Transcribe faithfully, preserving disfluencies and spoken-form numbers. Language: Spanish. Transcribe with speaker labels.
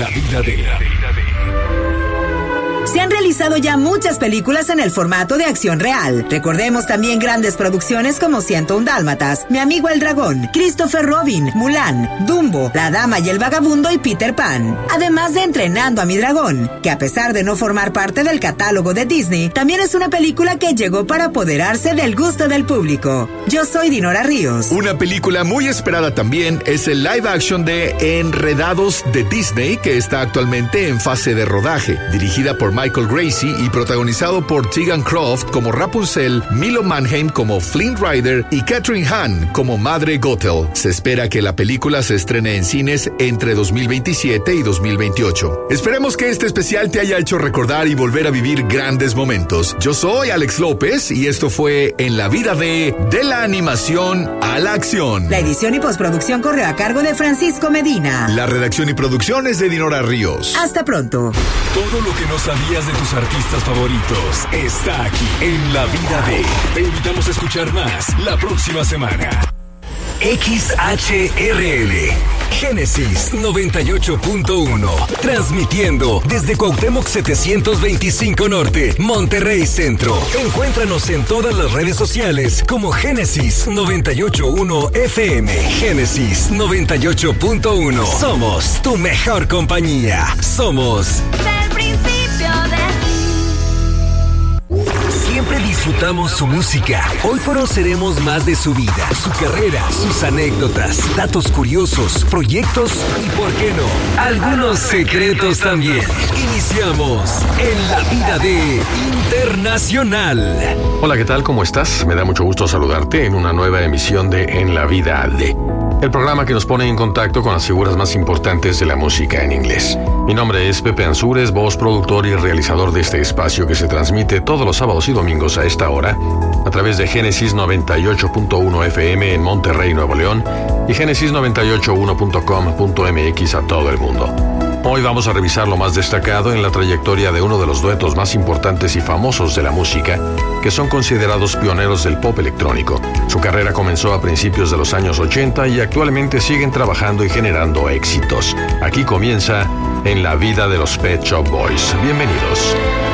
Speaker 1: la vida de...
Speaker 2: Se han realizado ya muchas películas en el formato de acción real. Recordemos también grandes producciones como ciento uno Dálmatas, Mi amigo el dragón, Christopher Robin, Mulan, Dumbo, La dama y el vagabundo y Peter Pan. Además de Entrenando a mi dragón, que a pesar de no formar parte del catálogo de Disney, también es una película que llegó para apoderarse del gusto del público. Yo soy Dinora Ríos.
Speaker 3: Una película muy esperada también es el live action de Enredados de Disney, que está actualmente en fase de rodaje, dirigida por Michael Gracie y protagonizado por Tegan Croft como Rapunzel, Milo Manheim como Flynn Rider y Catherine Hahn como Madre Gothel. Se espera que la película se estrene en cines entre dos mil veintisiete y dos mil veintiocho. Esperemos que este especial te haya hecho recordar y volver a vivir grandes momentos. Yo soy Alex López y esto fue En la vida de De la animación a la acción.
Speaker 2: La edición y postproducción corrió a cargo de Francisco Medina.
Speaker 3: La redacción y producción es de Dinora Ríos.
Speaker 2: Hasta pronto.
Speaker 1: Todo lo que no sabías de tus artistas favoritos está aquí en La Vida de. Te invitamos a escuchar más la próxima semana. X H R L Génesis noventa y ocho punto uno, transmitiendo desde Cuauhtémoc setecientos veinticinco Norte, Monterrey Centro. Encuéntranos en todas las redes sociales como Génesis noventa y ocho punto uno F M. Génesis noventa y ocho punto uno. Somos tu mejor compañía. Somos
Speaker 4: del principio de
Speaker 1: Siempre disfrutamos su música. Hoy conoceremos más de su vida, su carrera, sus anécdotas, datos curiosos, proyectos y, ¿por qué no?, algunos secretos también. Iniciamos En la vida de Internacional.
Speaker 5: Hola, ¿qué tal? ¿Cómo estás? Me da mucho gusto saludarte en una nueva emisión de En la vida de, el programa que nos pone en contacto con las figuras más importantes de la música en inglés. Mi nombre es Pepe Ansúrez, voz, productor y realizador de este espacio que se transmite todos los sábados y domingos a esta hora a través de Génesis noventa y ocho punto uno F M en Monterrey, Nuevo León y Génesis noventa y ocho punto uno punto com punto m x a todo el mundo. Hoy vamos a revisar lo más destacado en la trayectoria de uno de los duetos más importantes y famosos de la música, que son considerados pioneros del pop electrónico. Su carrera comenzó a principios de los años ochenta y actualmente siguen trabajando y generando éxitos. Aquí comienza En la vida de los Pet Shop Boys. Bienvenidos.